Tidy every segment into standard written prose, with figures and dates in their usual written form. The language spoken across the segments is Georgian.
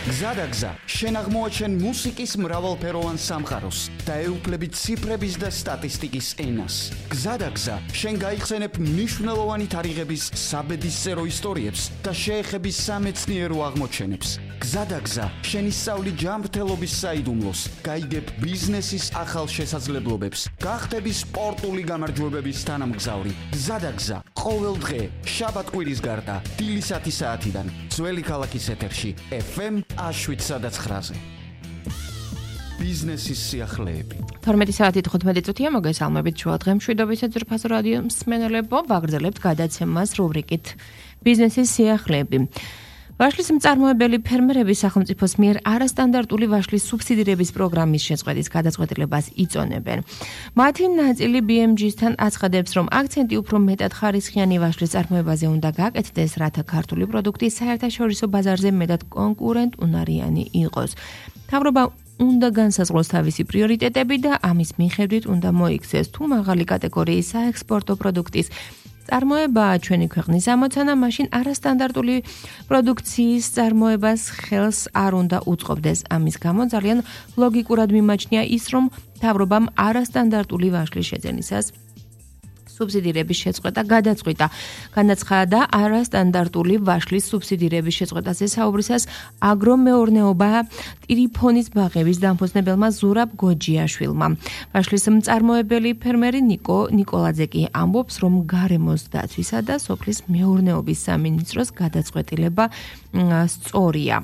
გზადაგზა, შენ აღმოაჩენ მუსიკის მრავალფეროვან სამყაროს და ეუფლები ციფრების და სტატისტიკის ენას. გზადაგზა, შენ გაიხსენებ მნიშვნელოვანი თარიღების საბედისწერო ისტორიებს და შეეხები სამეცნიერო აღმოჩენებს. გზადაგზა, შენ ისწავლი ჯანმრთელობის საიდუმლოს, გაიგებ ბიზნესის ახალ შესაძლებლობებს, გახდები სპორტული გამარჯვებების თანამგზავრი. გზადაგზა, ყოველ დღე, შაბათ-კვირის გარდა, დილისათი საათიდან, ძველი ქალაქის ეთერში, FM 7-9-ზე. ბიზნესის სიახლეები. 12 საათი 15 წუთია მოგესალმებით შუა დღე მშვიდობისა ძვირფასო რადიო მსმენელებო, ვაგრძელებთ გადაცემას რუბრიკით ბიზნესის სიახლეები. ვაშლის მწარმოებელი ფერმერები სახელმწიფოს მიერ არასტანდარტული ვაშლის სუბსიდირების პროგრამის შეწყვეტის გადაწყვეტილებას იწონებენ. მათი ნაწილი BMG-სთან აცხადებს, რომ აქცენტი უფრო მეტად ხარისხიანი ვაშლის წარმოებაზე უნდა გაკეთდეს, რათა ქართული პროდუქტი საერთაშორისო ბაზარზე მეტად კონკურენტუნარიანი იყოს. მთავრობა უნდა განსაზღვროს თავისი პრიორიტეტები და ამის მიხედვით უნდა მოიქცეს, თუ მაღალი კატეგორიის საექსპორტო პროდუქტის წარმოებაა ჩვენი ქვეყნის ამოცანა, მაშინ არასტანდარტული პროდუქციის წარმოებას ხელს არ უნდა უწყობდეს. ამის გამო ძალიან ლოგიკურად მიმაჩნია ის, რომ მთავრობამ არასტანდარტული ვაშლის შეძენისას სუბსიდირების შეწყვეტა გადაწყვიტა. განაცხადა არასტანდარტული ვაშლის სუბსიდირების შეწყვეტაზე საუბრისას აგრომეურნეობა ტირიფონის ბაღების დამფუძნებელმა ზურაბ გოჯიაშვილმა. ვაშლის მწარმოებელი ფერმერი ნიკოლაძე კი ამბობს, რომ გარემოს დაცვისა და სოფლის მეურნეობის სამინისტროს გადაწყვეტილება სწორია.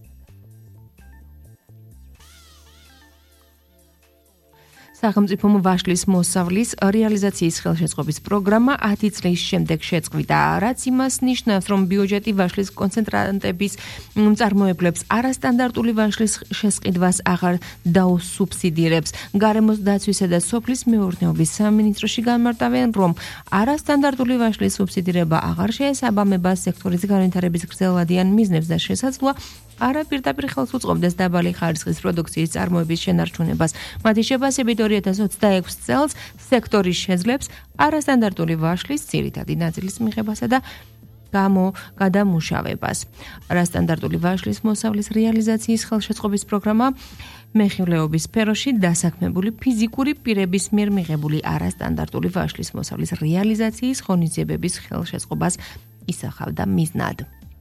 სახელმწიფომ ვაშლის მოსავლის რეალიზაციის ხელშეწყობის პროგრამა 10 წლის შემდეგ შეწყვიტა, რაც იმას ნიშნავს, რომ ბიუჯეტი ვაშლის კონცენტრანტების მწარმოებლებს არასტანდარტული ვაშლის შესყიდვას აღარ დაუსუბსიდირებს. გარემოს დაცვისა და სოფლის მეურნეობის სამინისტროში განმარტავენ, რომ არასტანდარტული ვაშლის სუბსიდირება აღარ შეესაბამება სექტორის განვითარების გრძელვადიან მიზნებს და შესაძლოა არა პირდაპირ ხელს უწყობდეს დაბალი ხარისხის პროდუქციის წარმოების შენარჩუნებას. მათი შეფასებით 2026 წელს სექტორი შეძლებს არასტანდარტული ვაშლის ძირითადი ნაწილის მიღებასა და გადამუშავებას. არასტანდარტული ვაშლის მოსავლის რეალიზაციის ხელშეწყობის პროგრამა მეხილეობის სფეროში დასაქმებული ფიზიკური პირების მიერ მიღებული არასტანდარტული ვაშლის მოსავლის რეალიზაციის ღონისძიებების ხელშეწყობას ისახავდა მიზნად.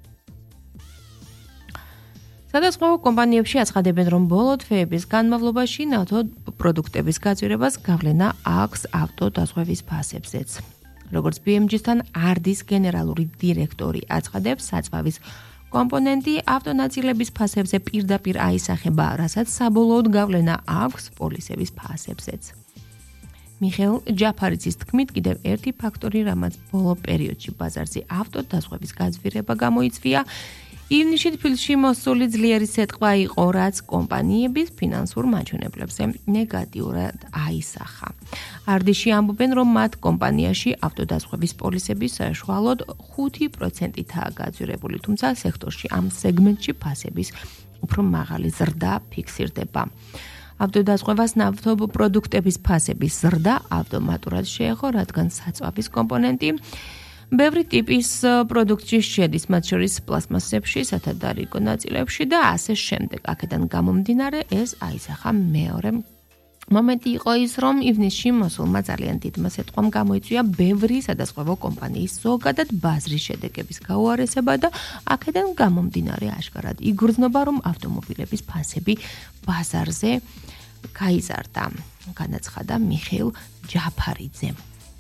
სხვადასხვა კომპანიებში აცხადებენ, რომ ბოლო თვეების განმავლობაში ნავთო პროდუქტების გაწირებას გავლენა აქვს ავტოდაზღვევის ფასებზეც. როგორც BMG-სთან არდის გენერალური დირექტორი აცხადებს, საწვავის კომპონენტი ავტონაწილების ფასებზე პირდაპირ აისახება, რასაც საბოლოოდ გავლენა აქვს პოლისების ფასებზეც. მიხეილ ჯაფარიძის თქმით, კიდევ ერთი ფაქტორი, რამაც ბოლო პერიოდში ბაზარზე ავტოდაზღვევის გაძვირება გამოიწვია, ივნისში თბილისში მოსული ძლიერი სეტყვა იყო, რაც კომპანიების ფინანსურ მაჩვენებლებზე ნეგატიურად აისახა. არდიში ამბობენ, რომ მათ კომპანიაში ავტოდაზღვევის პოლისები საშუალოდ 5%-ითაა გაძვირებული, თუმცა სექტორში ამ სეგმენტში ფასების უფრო მაღალი ზრდა ფიქსირდება. ავტოდაზღვევას ნავთო პროდუქტების ფასების ზრდა ავტომატურად შეეხო, რადგან საწვავის კომპონენტი ბევრი ტიპის პროდუქტში შედის, მათ შორის პლასმასებში, სათადარიგო ნაწილებში და ასე შემდეგ. აქედან გამომდინარე, ეს აისახა მეორე მომენტი იყო ის, რომ ივნისში მოსულმა ძალიან დიდმა სეტყვამ გამოიწვია ბევრი სადაზღვევო კომპანიის ზოგადად ბაზრის შედეგების გაუარესება და აქედან გამომდინარე აშკარად იგრძნობა, რომ ავტომობილების ფასები ბაზარზე გაიზარდა, განაცხადა მიხეილ ჯაფარიძემ.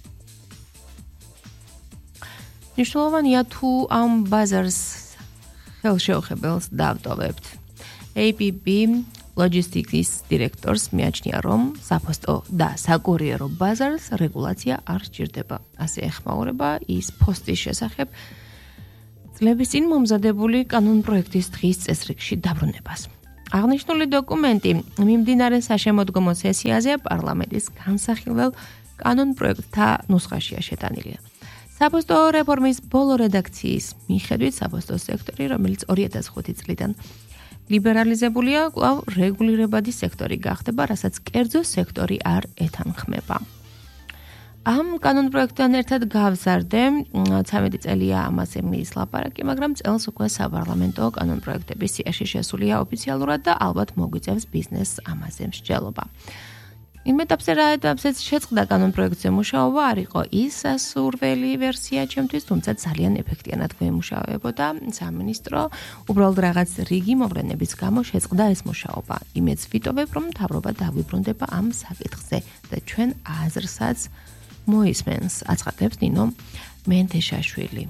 მნიშვნელოვანია თუ ამ ბაზარს ხელშეუხებელს დავტოვებთ. ABB ლოჯისტიკის დირექტორს მიაჩნია, რომ საფოსტო და საკურიერო ბაზარს რეგულაცია არ სჭირდება. ასე ეხმაურება ის ფოსტის შესახებ წლების წინ მომზადებული კანონპროექტის დღის წესრიგში დაბრუნებას. აღნიშნული დოკუმენტი მიმდინარე საშემოდგომო სესიაზე პარლამენტის განსახილველ კანონპროექტთა ნუსხაშია შეტანილი. საფოსტო რეფორმის ბოლო რედაქციის მიხედვით საფოსტო სექტორი, რომელიც 2005 წლიდან ლიბერალიზებულია, კვლავ რეგულირებადი სექტორი გახდება, რასაც კერძო სექტორი არ ეთანხმება. ამ კანონპროექტთან ერთად გავზარდე 13 წელია ამაზე მის ლაპარაკი, მაგრამ წელს უკვე საპარლამენტო კანონპროექტების სიაში შესულია ოფიციალურად და ალბათ მოგვიწევს ბიზნესს ამაზე მსჯელობა. იმ ეტაპზე რა ეტაპზეც შეწყდა კანონპროექტზე მუშაობა არ იყო ის სასურველი ვერსია ჩემთვის, თუმცა ძალიან ეფექტიანად გვემუშავებოდა სამინისტრო, უბრალოდ რაღაც რიგი მოვლენების გამო შეწყდა ეს მუშაობა. იმედს ვიტოვებ, რომ მთავრობა დაგვიბრუნდება ამ საკითხზე და ჩვენ აზრსაც მოისმენს, აცხადებს ნინო მენდეშაშვილი.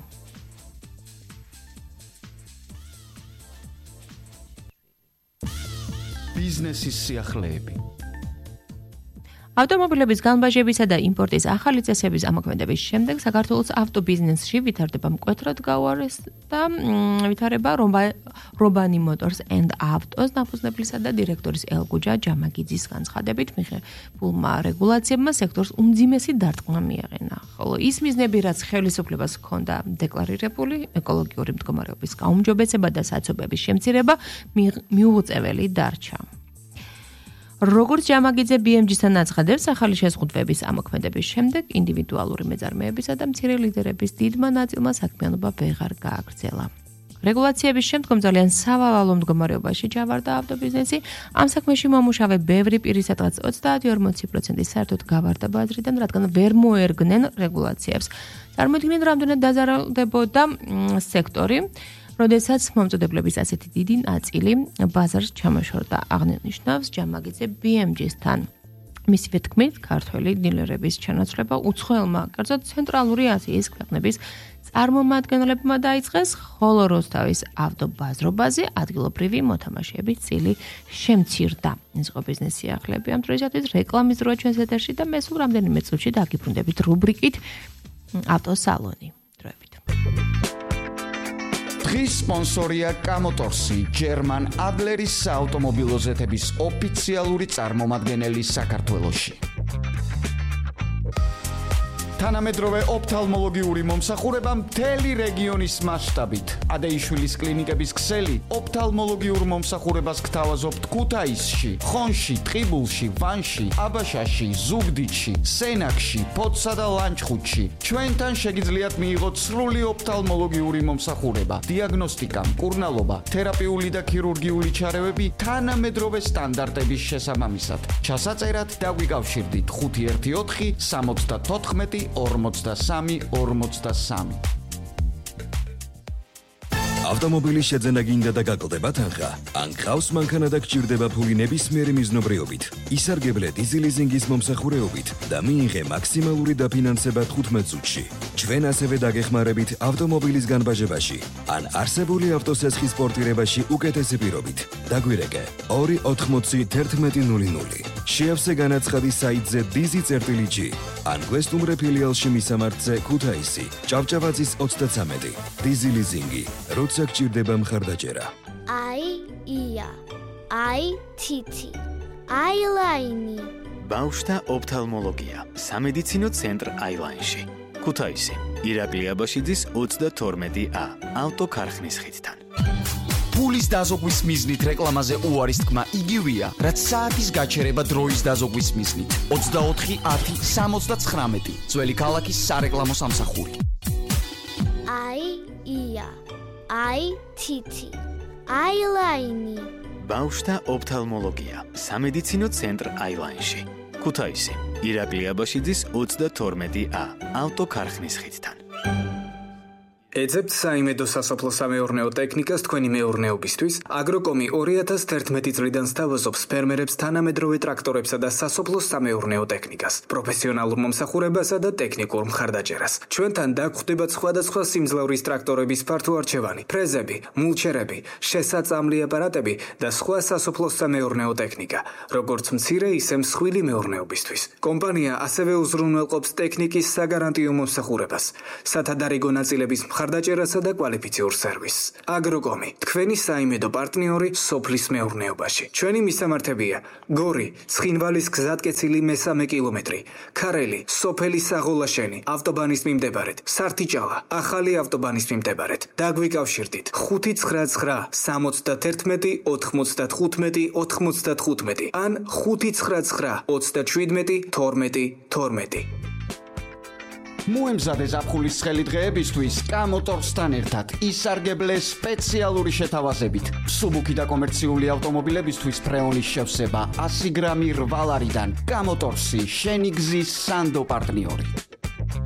ბიზნესის სიახლეები. ავტომობილების განბაჟებისა და იმპორტის ახალი წესების ამოქმედების შემდეგ საქართველოს ავტობიზნესში ვითარდება მკვეთრად გაუარეს და ვითარება Robani Motors and Autos ნაფუძნებლისა და დირექტორის ელგუჯა ჯამაგიძის განცხადებით მიღებულმა რეგულაციებმა სექტორს უმძიმესი დარტყმა მიაყენა. ხოლო ის მიზნები, რაც ხელისუფლებას ჰქონდა დეკლარირებული, ეკოლოგიური მდგომარეობის გაუმჯობესება და საცობების შემცირება მიუღწეველი დარჩა. როგორც ჯამაგიძე BMG-სთან აცხადებს, ახალი შეზღუდვების ამოქმედების შემდეგ ინდივიდუალური მეწარმეებისა და მცირე ლიდერების დიდმა ნაწილმა საქმიანობა ვეღარ გააგრძელა. რეგულაციების შემდგომ ძალიან სავალალო მდგომარეობაში ჩავარდა ავტობიზნესი. ამ საქმეში მომუშავე ბევრი პირისადღაც 30-40% საერთოდ გავარდა ბაზრიდან, რადგან ვერ მოერგნენ რეგულაციებს. წარმოიდგინეთ, რამდენად დაზარალდებოდა სექტორი, როდესაც მომწოდებლების ასეთი დიდი ნაწილი ბაზარს ჩამოშორდა. აღნიშნავს ჯამაგიძე BMG-სთან. მისივე თქმით, ქართველი დილერების ჩანაცვლება უცხოელმა, კერძოდ ცენტრალური აზიის ქვეყნების წარმომადგენლებმა დაიწყეს, ხოლო როსტავის ავტობაზრობაზე ადგილობრივი მოთამაშეების წილი შემცირდა. ეს იყო ბიზნეს სიახლეები ამ დროისათვის რეკლამის დრო ჩვენს ეთერში და მე სულ რამდენიმე წუთში დაგიბრუნდებით რუბრიკით ავტოსალონი. დროებით. დღის სპონსორია კამოტორსი, ჯერმან ადლერის საავტომობილო ზეთების ოფიციალური წარმომადგენელი საქართველოში. თანამედროვე ოფთალმოლოგიური მომსახურება მთელი რეგიონის მასშტაბით. ადეიშვილის კლინიკების ქსელი ოფთალმოლოგიურ მომსახურებას გთავაზობთ ქუთაისში, ხონში, ტყიბულში, ვანში, აბაშაში, ზუგდიდში, სენაკში, ფოთსა და ლანჩხუთში. ჩვენთან შეგიძლიათ მიიღოთ სრული ოფთალმოლოგიური მომსახურება, დიაგნოსტიკა, მკურნალობა, თერაპიული და ქირურგიული ჩარევები თანამედროვე სტანდარტების შესაბამისად. ჩასაწერად დაგვიკავშირდით 514 74 43. ავტომობილის შეძენა გინდა და გაკლდება თანხა. ან გყავს მანქანა და გჭირდება ფული ნებისმიერი მიზნობრიობით. ისარგებლე დიზელიზინგის მომსახურეობით და მიიღე მაქსიმალური დაფინანსება 15 წუთში. ჩვენ ასევე დაგეხმარებით ავტომობილის განბაჟებაში. ან არსებული ავტოსესხის პორტირებაში უკეთესი პირობით. დაგვირეკე 280 შეავსე განაცხადი საიტზე dizi.g. ან გვესტუმრე ფილიალში მისამართზე ქუთაისი, ჭავჭავაძის 33. დიზელიზინგი. როცა გჭირდება მხარდაჭერა. ია. თითი. აილაინი. ბავშვთა ოფთალმოლოგია. სამედიცინო ცენტრ აილაინში. ქუთაისი. ირაკლი აბაშიძის 32A. ავტოქარხნის ხიდთან. ფულის დაზოგვის მიზნით რეკლამაზე უარის თქმა იგივეა, რაც საათის გაჩერება დროის დაზოგვის მიზნით. 24-10-69 ძველი ქალაქის სარეკლამო სამსახური. ია. თითი. აილაინი. ბავშვთა ოფთალმოლოგია. სამედიცინო ცენტრ აილაინში. ქუთაისი. ირაკლი აბაშიძის 32A. ავტოქარხნის ხიდთან. ეძებთ საიმედო სასოფლო-სამეურნეო ტექნიკას თქვენი მეურნეობისთვის. აგროკომი 2011 წლიდან სთავაზობს ფერმერებს თანამედროვე ტრაქტორებსა და სასოფლო-სამეურნეო ტექნიკას, პროფესიონალურ მომსახურებასა და ტექნიკურ მხარდაჭერას. ჩვენთან დაგხვდებათ სხვადასხვა სიმძლავრის ტრაქტორების ფართო არჩევანი, ფრეზები, მულჩერები, შესაწამლი აპარატები და სხვა სასოფლო-სამეურნეო ტექნიკა, როგორც მცირე, ისე მსხვილი მეურნეობისთვის. კომპანია ასევე უზრუნველყოფს ტექნიკის საგარანტიო მომსახურებას, სათადარიგო ნაწილების მხარდაჭერასა და კვალიფიციურ სერვისს. აგროკომი, თქვენი საიმედო პარტნიორი სოფლის მეურნეობაში. ჩვენი მისამართებია: გორი, ცხინვალის გზატკეცილი მე-3 კილომეტრი, ქარელი, სოფელი საღოლაშენი, ავტობანის მიმდებარედ, სართიჭალა, ახალი ავტობანის მიმდებარედ. დაგვიკავშირდით 599 71 95 95 ან 599 37 12 12. მოემზადე ზაფხულის ცხელი დღეებისთვის კამოტორსთან ერთად ისარგებლე სპეციალური შეთავაზებით. მსუბუქი და კომერციული ავტომობილებისთვის ფრეონის შევსება 100 გრამი 8 ლარიდან. კამოტორსი, შენი გზის სანდო პარტნიორი.